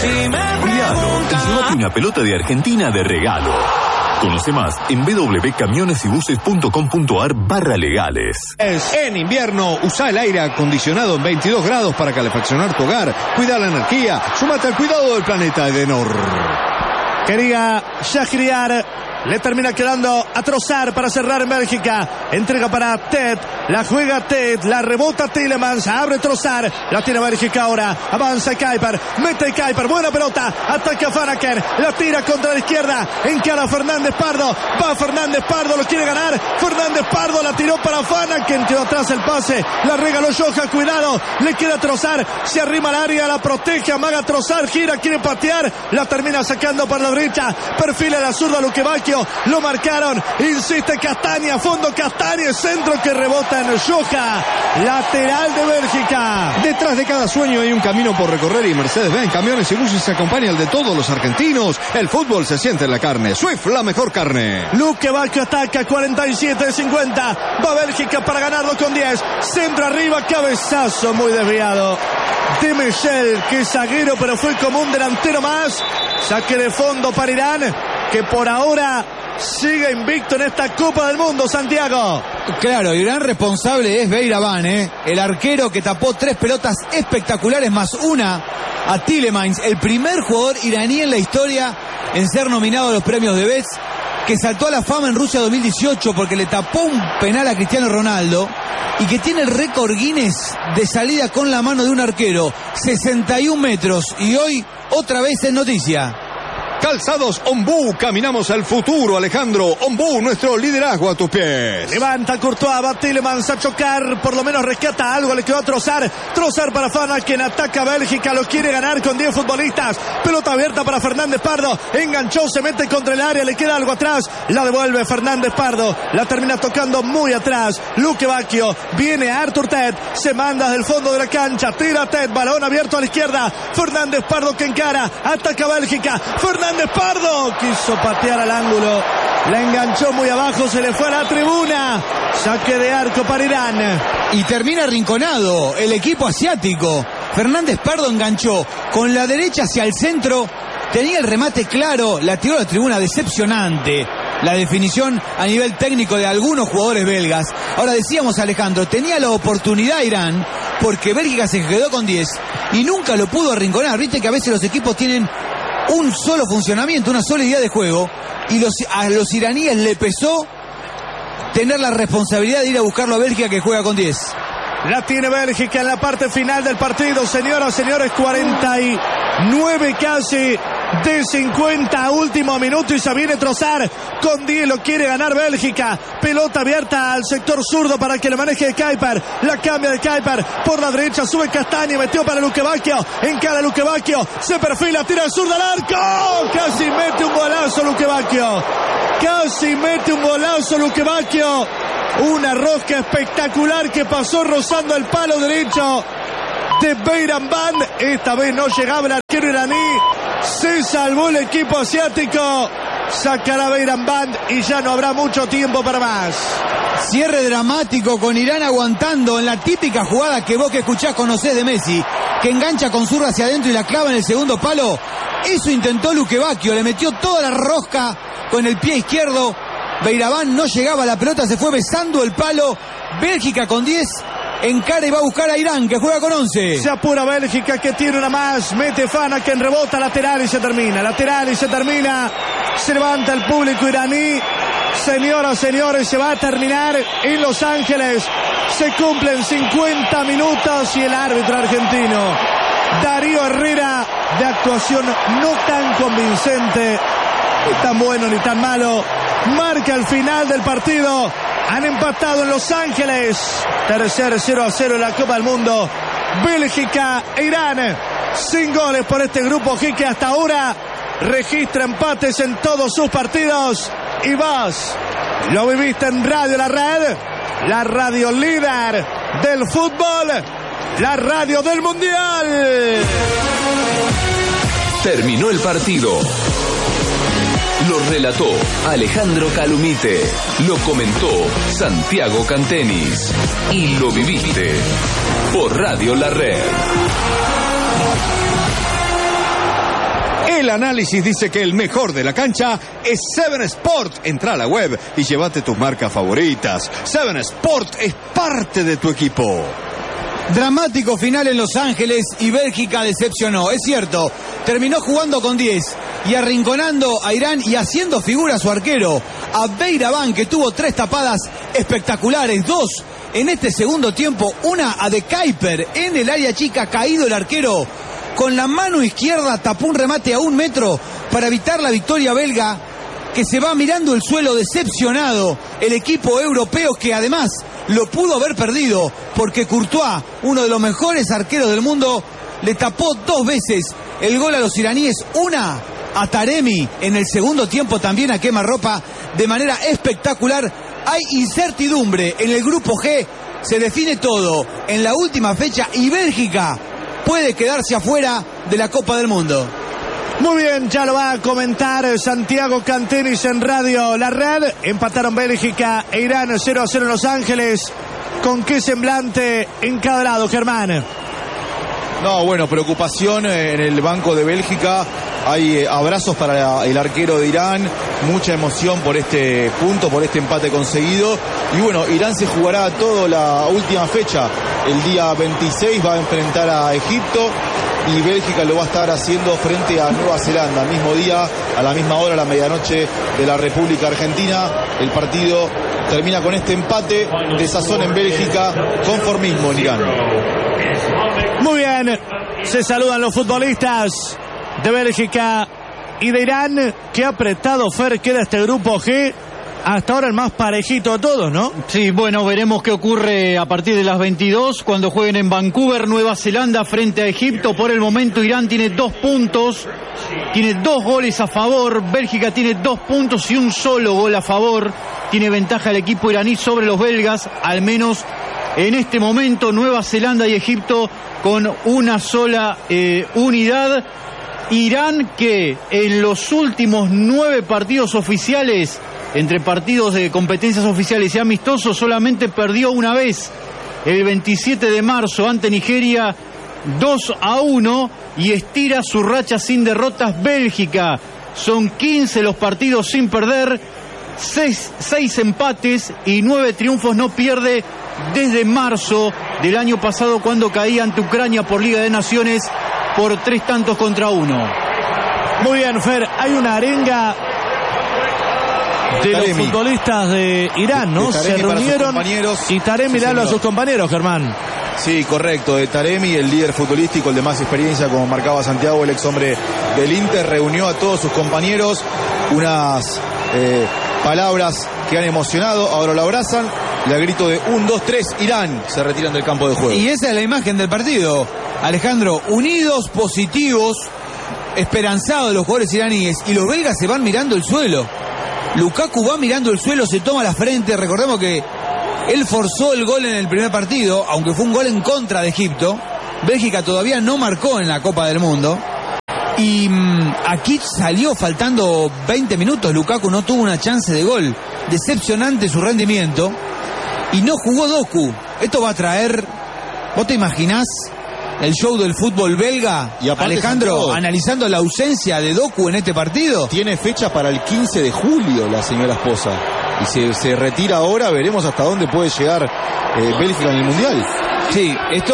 Cuidado, y llévate una pelota de Argentina de regalo. Conoce más en www.camionesybuses.com.ar/legales. En invierno, usa el aire acondicionado en 22 grados para calefaccionar tu hogar. Cuida la energía. Súmate al cuidado del planeta Edenor. Quería Shahriar. Le termina quedando a Trossard para cerrar en Bélgica. Entrega para Ted. La juega Ted. La rebota Tielemans. Abre Trossard. La tiene Bélgica ahora. Avanza Kuiper. Mete Kuiper. Buena pelota. Ataca Vanaken. La tira contra la izquierda. Encara Fernández Pardo. Va Fernández Pardo. Lo quiere ganar. Fernández Pardo la tiró para Vanaken. Quedó atrás el pase. La regaló Johan. Cuidado. Le queda Trossard. Se arrima al área. La protege. Amaga Trossard. Gira. Quiere patear. La termina sacando para la derecha. Perfila la zurda Lukebakio. Lo marcaron, insiste Castaña, fondo Castaña, centro que rebota en Joja, lateral de Bélgica. Detrás de cada sueño hay un camino por recorrer y Mercedes-Benz Camiones y Buses se acompaña el de todos los argentinos. El fútbol se siente en la carne. Swift, la mejor carne. Lukebakio ataca, 47-50. Va Bélgica para ganarlo con 10. Centro arriba, cabezazo muy desviado de Michel, que es zaguero, pero fue como un delantero más. Saque de fondo para Irán, que por ahora sigue invicto en esta Copa del Mundo, Santiago. Claro, y gran responsable es Beiraban, el arquero que tapó 3 pelotas espectaculares más una a Tielemans, el primer jugador iraní en la historia en ser nominado a los premios de Best, que saltó a la fama en Rusia 2018 porque le tapó un penal a Cristiano Ronaldo, y que tiene el récord Guinness de salida con la mano de un arquero, 61 metros, y hoy otra vez es noticia. Calzados Ombú, caminamos al futuro, Alejandro. Ombú, nuestro liderazgo a tus pies. Levanta Courtois, va Tielemans a chocar, por lo menos rescata algo, le quedó a Trossard. Trossard para Fana, quien ataca a Bélgica, lo quiere ganar con 10 futbolistas. Pelota abierta para Fernández Pardo, enganchó, se mete contra el área, le queda algo atrás, la devuelve Fernández Pardo, la termina tocando muy atrás. Lukebakio, viene Arthur Ted, se manda del fondo de la cancha, tira Ted, balón abierto a la izquierda. Fernández Pardo que encara, ataca a Bélgica. Fernández Pardo quiso patear al ángulo, la enganchó muy abajo, se le fue a la tribuna. Saque de arco para Irán. Y termina arrinconado el equipo asiático. Fernández Pardo enganchó con la derecha hacia el centro, tenía el remate claro, la tiró a la tribuna, decepcionante la definición a nivel técnico de algunos jugadores belgas. Ahora decíamos, Alejandro, tenía la oportunidad Irán, porque Bélgica se quedó con 10 y nunca lo pudo arrinconar. Viste que a veces los equipos tienen un solo funcionamiento, una sola idea de juego, y a los iraníes le pesó tener la responsabilidad de ir a buscarlo a Bélgica, que juega con 10. La tiene Bélgica en la parte final del partido, señoras, señores, 49 casi de 50, último minuto, y se viene Trossard con 10, lo quiere ganar Bélgica. Pelota abierta al sector zurdo para que lo maneje Kuiper, la cambia de Kuiper por la derecha, sube Castaña, metió para Lukebakio, encara Lukebakio, se perfila, tira el zurdo al arco, casi mete un golazo Lukebakio, casi mete un golazo Lukebakio. Una rosca espectacular que pasó rozando el palo derecho de Beiraban. Esta vez no llegaba el arquero iraní. Se salvó el equipo asiático. Sacará Beiraban y ya no habrá mucho tiempo para más. Cierre dramático con Irán aguantando en la típica jugada que vos que escuchás conocés de Messi, que engancha con zurda hacia adentro y la clava en el segundo palo. Eso intentó Lukebakio, le metió toda la rosca con el pie izquierdo. Beiraban no llegaba a la pelota, se fue besando el palo. Bélgica con 10 encara y va a buscar a Irán, que juega con 11. Se apura Bélgica, que tiene una más. Mete Fana, que rebota, lateral y se termina. Lateral y se termina. Se levanta el público iraní. Señoras, señores, se va a terminar en Los Ángeles. Se cumplen 50 minutos y el árbitro argentino, Darío Herrera, de actuación no tan convincente, ni tan bueno ni tan malo, marca el final del partido. Han empatado en Los Ángeles. Tercer 0-0 en la Copa del Mundo. Bélgica e Irán, sin goles por este grupo G, que hasta ahora registra empates en todos sus partidos. Y vos lo viviste en Radio La Red, la radio líder del fútbol, la radio del Mundial. Terminó el partido. Lo relató Alejandro Calumite, lo comentó Santiago Cantenis y lo viviste por Radio La Red. El análisis dice que el mejor de la cancha es 7 Sport. Entra a la web y llévate tus marcas favoritas. 7 Sport es parte de tu equipo. Dramático final en Los Ángeles y Bélgica decepcionó. Es cierto, terminó jugando con 10 y arrinconando a Irán y haciendo figura a su arquero, a Beiraván, que tuvo 3 tapadas espectaculares, 2 en este segundo tiempo, una a De Kuyper en el área chica, caído el arquero. Con la mano izquierda tapó un remate a 1 metro para evitar la victoria belga, que se va mirando el suelo decepcionado el equipo europeo, que además lo pudo haber perdido porque Courtois, uno de los mejores arqueros del mundo, le tapó 2 veces el gol a los iraníes, una a Taremi en el segundo tiempo también a quemarropa de manera espectacular. Hay incertidumbre en el grupo G, se define todo en la última fecha y Bélgica puede quedarse afuera de la Copa del Mundo. Muy bien, ya lo va a comentar Santiago Cantenis en Radio La Red. Empataron Bélgica e Irán 0-0 en Los Ángeles. ¿Con qué semblante en cada lado, Germán? No, bueno, preocupación en el banco de Bélgica. Hay abrazos para el arquero de Irán, mucha emoción por este punto, por este empate conseguido. Y bueno, Irán se jugará todo la última fecha. El día 26 va a enfrentar a Egipto y Bélgica lo va a estar haciendo frente a Nueva Zelanda. Al mismo día, a la misma hora, a la medianoche de la República Argentina. El partido termina con este empate, desazón en Bélgica, conformismo en Irán. Muy bien, se saludan los futbolistas de Bélgica y de Irán. Qué apretado, Fer, queda este grupo G. Hasta ahora el más parejito de todos, ¿no? Sí, bueno, veremos qué ocurre a partir de las 22 cuando jueguen en Vancouver, Nueva Zelanda frente a Egipto. Por el momento Irán tiene 2 puntos, tiene 2 goles a favor. Bélgica tiene 2 puntos y un solo gol a favor. Tiene ventaja el equipo iraní sobre los belgas, al menos en este momento. Nueva Zelanda y Egipto con una sola unidad. Irán, que en los últimos 9 partidos oficiales, entre partidos de competencias oficiales y amistosos, solamente perdió una vez, el 27 de marzo ante Nigeria, 2-1, y estira su racha sin derrotas. Bélgica, son 15 los partidos sin perder, 6 empates y 9 triunfos, no pierde desde marzo del año pasado, cuando caía ante Ucrania por Liga de Naciones por 3-1. Muy bien, Fer, hay una arenga de Taremi, los futbolistas de Irán, ¿no? Se reunieron y Taremi le habla a sus compañeros, Germán. Sí, correcto, de Taremi, el líder futbolístico, el de más experiencia, como marcaba Santiago, el ex hombre del Inter, reunió a todos sus compañeros, unas palabras que han emocionado, ahora lo abrazan, y al grito de 1, 2, 3, Irán, se retiran del campo de juego. Y esa es la imagen del partido, Alejandro, unidos, positivos, esperanzados los jugadores iraníes, y los belgas se van mirando el suelo. Lukaku va mirando el suelo, se toma la frente. Recordemos que él forzó el gol en el primer partido, aunque fue un gol en contra de Egipto. Bélgica todavía no marcó en la Copa del Mundo. Y aquí salió faltando 20 minutos. Lukaku no tuvo una chance de gol. Decepcionante su rendimiento. Y no jugó Doku. Esto va a traer... ¿Vos te imaginás el show del fútbol belga? Y aparte, Alejandro, Santiago, analizando la ausencia de Doku en este partido. Tiene fecha para el 15 de julio la señora esposa. Y se retira ahora, veremos hasta dónde puede llegar Bélgica en el Mundial. Sí, esto